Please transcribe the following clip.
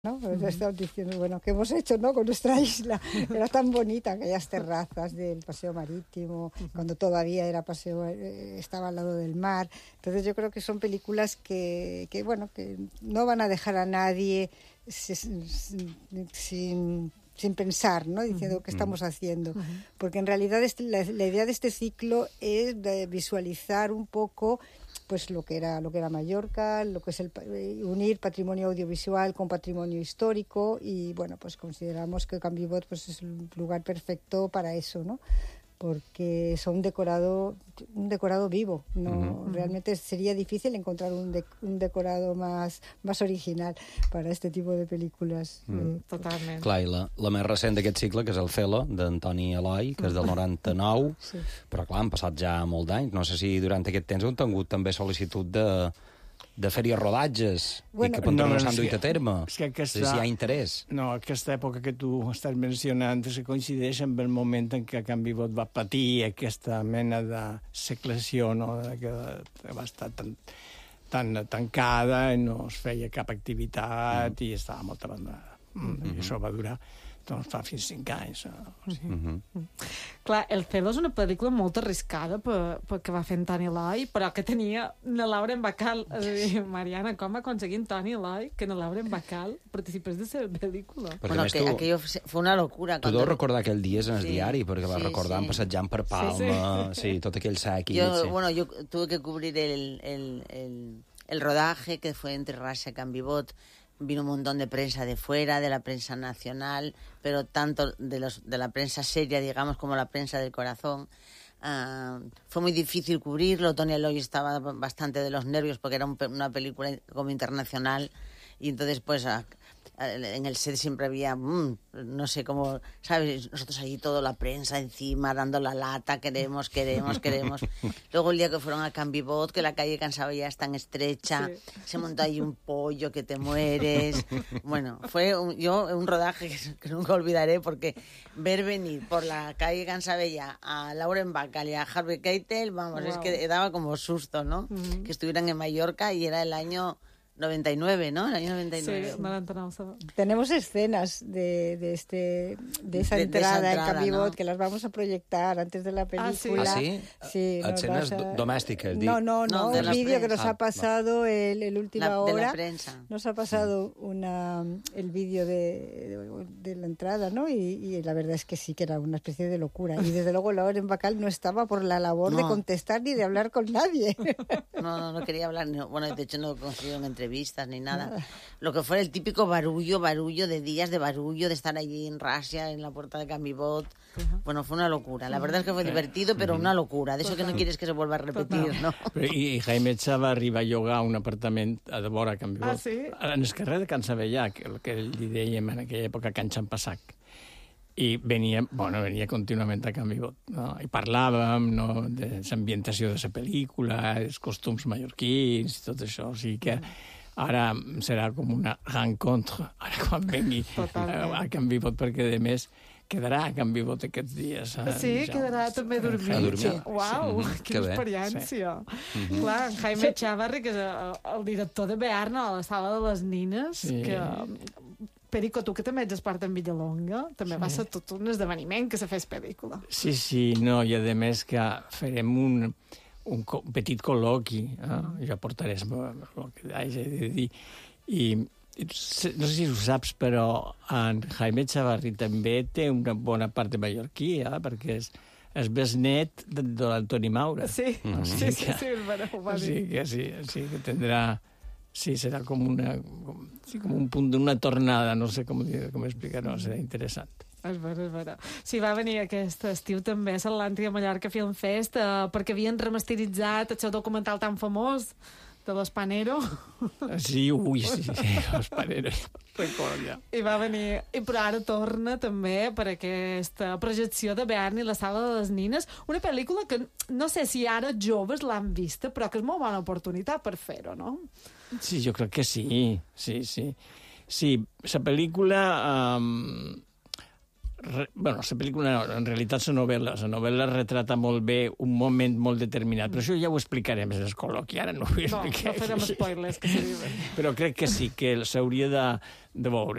¿no? Estamos diciendo, bueno, ¿qué hemos hecho, no? Con nuestra isla. Era tan bonita, aquellas terrazas del paseo marítimo, cuando todavía era paseo, estaba al lado del mar. Entonces yo creo que son películas que no van a dejar a nadie sin pensar, ¿no? Diciendo qué estamos haciendo. Porque en realidad la idea de este ciclo es de visualizar un poco pues lo que era Mallorca, lo que es unir patrimonio audiovisual con patrimonio histórico, y bueno, pues consideramos que Can Vivot pues es el lugar perfecto para eso, ¿no? Porque es un decorado vivo, no realmente sería difícil encontrar un decorado más original para este tipo de pel·lícules. Totalment. Clar, i la més recent d'aquest cicle, que és el Fela, d'Antoni Eloi, que és del 99, sí. Però clar, han passat ja molt d'anys. No sé si durant aquest temps heu tingut també sol·licitud de fer-hi rodatges, i que no s'han duit a terme. Si hi ha interès. No, aquesta època que tu estàs mencionant se coincideix amb el moment en què Can Vivot va patir aquesta mena de seclació, no? Que va estar tan tancada i no es feia cap activitat i estava molt abandonada. I això va durar fa fins 5 anys. Clar, El Celo és una pel·lícula molt arriscada que va fer en Toni Eloi, però que tenia na Lauren Bacall. És a dir, Mariana, com va aconseguir en Toni Eloi que na Lauren Bacall participés de la pel·lícula? Bueno, que aquello fue una locura. Tu deus recordar aquell dies en el diari, perquè va recordar passejant per Palma, tot aquell sac. Yo tuve que cubrir el rodaje, que fue entre Rasa y Can Vivot. Vino un montón de prensa de fuera, de la prensa nacional, pero tanto de la prensa seria, digamos, como la prensa del corazón. Fue muy difícil cubrirlo. Toni Eloi estaba bastante de los nervios porque era una película como internacional, y entonces pues en el set siempre había, no sé cómo, ¿sabes? Nosotros allí toda la prensa encima, dando la lata, queremos. Luego el día que fueron a Can Vivot, que la calle Cansaba ya es tan estrecha, se montó ahí un pollo que te mueres. Bueno, fue un rodaje que nunca olvidaré, porque ver venir por la calle Cansabella a Lauren Bacall y a Harvey Keitel, vamos, es que daba como susto, ¿no? Que estuvieran en Mallorca, y era el año 99, ¿no? El año 99. Sí, 99. Tenemos escenas de esa entrada en Can Vivot, ¿no? Que las vamos a proyectar antes de la película. ¿Ah, sí? Sí. Escenas domésticas. No, el vídeo que nos ha pasado el última hora. De la prensa. Nos ha pasado el vídeo de la entrada, ¿no? Y la verdad es que sí, que era una especie de locura. Y desde luego Lauren Bacall no estaba por la labor de contestar ni de hablar con nadie. No quería hablar. Bueno, de hecho no consiguieron entrevistas ni nada. Lo que fue el típico barullo de días de barullo, de estar allí en Rasia, en la puerta de Can Vivot. Bueno, fue una locura. La verdad es que fue divertido, pero una locura. De eso que no quieres que se vuelva a repetir, ¿no? I Jaime Tsa va arribar a llogar un apartament a vora Can Vivot. Ah, sí? En el carrer de Can Savellà, que li dèiem en aquella època Can Xampassac. I venia contínuament a Can Vivot, no? I parlàvem, no, de l'ambientació de la pel·lícula, els costums mallorquins, tot això. O sigui que ara serà com una rencontre, ara quan vengui a Can Vivot, perquè, a més, quedarà a Can Vivot aquests dies. Sí, quedarà també a dormir. Uau, quina experiència. Clar, en Jaime Chávarri, que és el director de Bearna, a la sala de les nines, que... Perico, tu que també ets expert en Villalonga, també va ser tot un esdeveniment que se fes pel·lícula. Sí, no, i a més que farem un petit col·loqui, jo portaré el que hagi de dir, i no sé si ho saps, però en Jaime Chávarri també té una bona part de mallorquí, perquè és besnet de l'Antoni Maura. Sí, ho va dir. Sí, que tindrà... Sí, serà com un punt d'una tornada, no sé com explicar-ho, serà interessant. És vera. Sí, va venir aquest estiu també a l'Àntria Mallorca Film Fest, perquè havien remasteritzat el seu documental tan famós de l'Espanero. Sí, l'Espanero. I va venir, però ara torna també per aquesta projecció de Bearna i la sala de les nines, una pel·lícula que no sé si ara joves l'han vista, però que és molt bona oportunitat per fer-ho, no? Sí, jo crec que sí. Sí, la pel·lícula la pel·lícula no, en realitat la novel·la retrata molt bé un moment molt determinat, però això ja ho explicarem en el col·loqui, ara no ho vull explicar. No farem spoilers, que se diuen. Però crec que sí, que s'hauria de veure.